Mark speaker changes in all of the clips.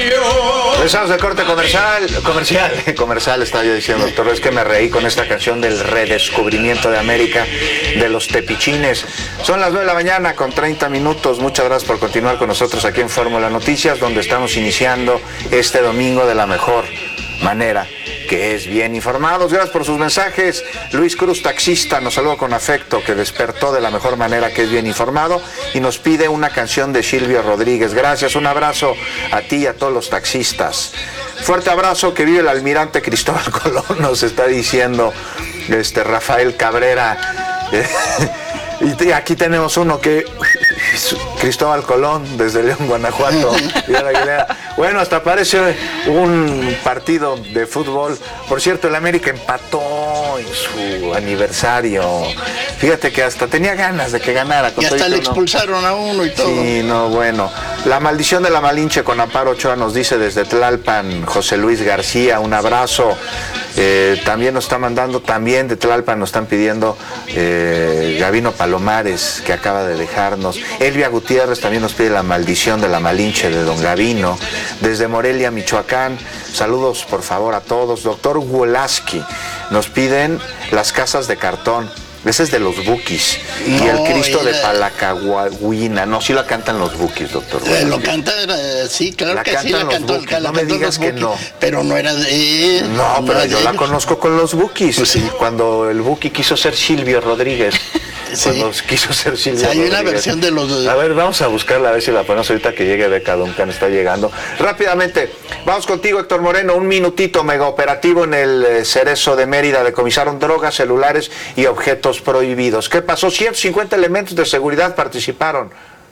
Speaker 1: Regresamos del corte comercial, estaba yo diciendo, doctor, es que me reí con esta canción del redescubrimiento de América, de los tepichines. Son las 9 de la mañana con 30 minutos. Muchas gracias por continuar con nosotros aquí en Fórmula Noticias, donde estamos iniciando este domingo de la mejor manera, que es bien informados. Gracias por sus mensajes. Luis Cruz, taxista, nos saluda con afecto, que despertó de la mejor manera, que es bien informado, y nos pide una canción de Silvio Rodríguez. Gracias, un abrazo a ti y a todos los taxistas. Fuerte abrazo, que vive el almirante Cristóbal Colón, nos está diciendo Rafael Cabrera. Y aquí tenemos uno que... Cristóbal Colón, desde León, Guanajuato. Bueno, hasta parece un partido de fútbol. Por cierto, el América empató en su aniversario. Fíjate que hasta tenía ganas de que ganara.
Speaker 2: Y hasta le expulsaron a uno y todo.
Speaker 1: Sí, no, bueno. La maldición de la Malinche con Amparo Ochoa, nos dice desde Tlalpan José Luis García. Un abrazo. También nos está mandando, también de Tlalpan nos están pidiendo Gabino Palomares, que acaba de dejarnos. Elvia Gutiérrez también nos pide la maldición de la Malinche de don Gabino. Desde Morelia, Michoacán, saludos por favor a todos. Doctor Wolaski, nos piden las casas de cartón. Ese es de los Bukis. No, y el Cristo de Palacahuina. No, sí la cantan los Bukis, doctor.
Speaker 2: Lo canta, sí, claro
Speaker 1: la
Speaker 2: que sí la cantó.
Speaker 1: No me digas que no.
Speaker 2: Pero no era de...
Speaker 1: No, pero yo la conozco con los Bukis. Pues sí. Cuando el Buki quiso ser Silvio Rodríguez. Sí. Cuando quiso ser Silvio
Speaker 2: Rodríguez. Hay una versión de los...
Speaker 1: A ver, vamos a buscarla, a ver si la ponemos ahorita que llegue Beca Duncan, está llegando. Rápidamente, vamos contigo, Héctor Moreno, un minutito. Mega operativo en el Cerezo de Mérida. Decomisaron drogas, celulares y objetos prohibidos. ¿Qué pasó? 150 elementos de seguridad participaron.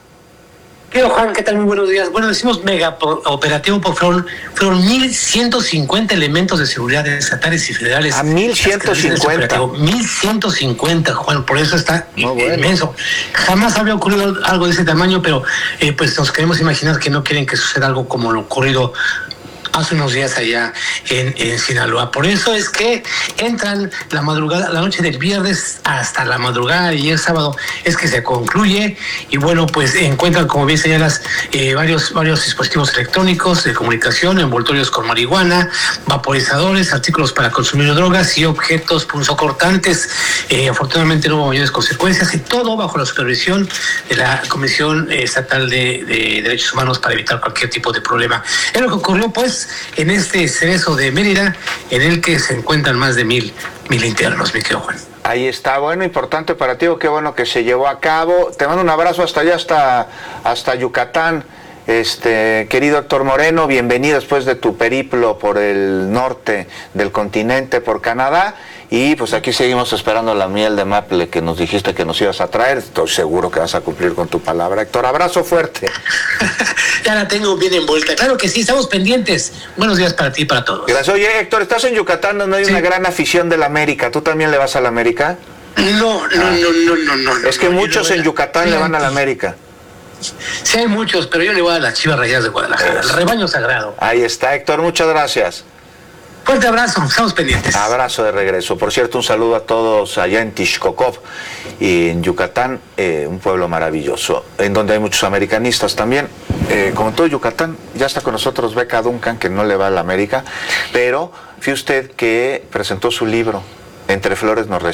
Speaker 3: Juan, ¿qué tal? Muy buenos días. Bueno, decimos mega operativo porque fueron 1,150 elementos de seguridad estatales y federales.
Speaker 1: A 1,150.
Speaker 3: 1,150, Juan, por eso está inmenso. Jamás había ocurrido algo de ese tamaño, pero pues nos queremos imaginar que no quieren que suceda algo como lo ocurrido hace unos días allá en Sinaloa. Por eso es que entran la noche del viernes hasta la madrugada de ayer sábado, es que se concluye, y bueno, pues encuentran, como bien señalas, varios dispositivos electrónicos de comunicación, envoltorios con marihuana, vaporizadores, artículos para consumir drogas y objetos punzocortantes. Afortunadamente no hubo mayores consecuencias, y todo bajo la supervisión de la Comisión Estatal de Derechos Humanos para evitar cualquier tipo de problema. Es lo que ocurrió, pues, en este Cerezo de Mérida, en el que se encuentran más de 1,000 internos, mi querido Juan.
Speaker 1: Ahí está, bueno, importante operativo, qué bueno que se llevó a cabo. Te mando un abrazo hasta allá, hasta Yucatán. Querido Héctor Moreno, bienvenido después de tu periplo por el norte del continente, por Canadá. Y pues aquí seguimos esperando la miel de maple que nos dijiste que nos ibas a traer. Estoy seguro que vas a cumplir con tu palabra, Héctor. Abrazo fuerte.
Speaker 3: Ya la tengo bien envuelta. Claro que sí, estamos pendientes. Buenos días para ti y para todos.
Speaker 1: Gracias. Oye, Héctor, estás en Yucatán, donde hay una gran afición de la América. ¿Tú también le vas a la América?
Speaker 3: No.
Speaker 1: Es que muchos en Yucatán le van a la América.
Speaker 3: Sí, hay muchos, pero yo le voy a las Chivas Rayadas de Guadalajara, el rebaño sagrado.
Speaker 1: Ahí está, Héctor, muchas gracias.
Speaker 3: Fuerte abrazo, estamos pendientes.
Speaker 1: Abrazo de regreso. Por cierto, un saludo a todos allá en Tixcocop, y en Yucatán, un pueblo maravilloso, en donde hay muchos americanistas también. Como todo Yucatán, ya está con nosotros Beca Duncan, que no le va a la América, pero fíjate usted que presentó su libro, Entre Flores nos